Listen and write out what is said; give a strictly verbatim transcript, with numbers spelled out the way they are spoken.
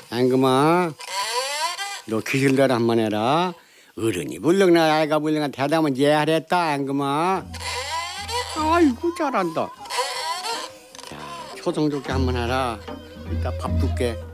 앵금아, 너 귀신대로 한번 해라. 어른이 불렁나 아이가 불렁나 대답은 예하랬다. 앵금아. 아이고 잘한다. 자, 초성 좋게 한번 해라. 이따 밥 줄게.